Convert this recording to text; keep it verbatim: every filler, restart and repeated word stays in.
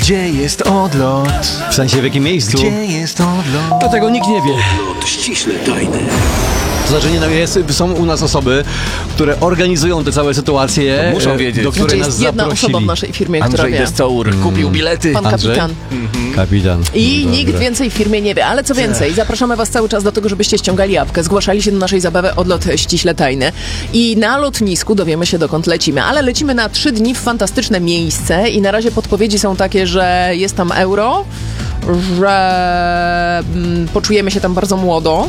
Gdzie jest odlot? W sensie w jakim miejscu? Gdzie jest odlot? No tego nikt nie wie. Odlot ściśle tajny. To znaczy, nie, no jest, są u nas osoby, które organizują te całe sytuacje, To muszą e, wiedzieć. do której Znaczy nas jest jedna zaprosili. osoba w naszej firmie, która Andrzej wie. Destour kupił bilety. Pan Andrzej? kapitan. Kapitan. I Dobra. nikt więcej w firmie nie wie, ale co więcej, zapraszamy was cały czas do tego, żebyście ściągali apkę, zgłaszali się do naszej zabawy Odlot ściśle tajny i na lotnisku dowiemy się, dokąd lecimy, ale lecimy na trzy dni w fantastyczne miejsce i na razie podpowiedzi są takie, że jest tam euro, że mm, poczujemy się tam bardzo młodo,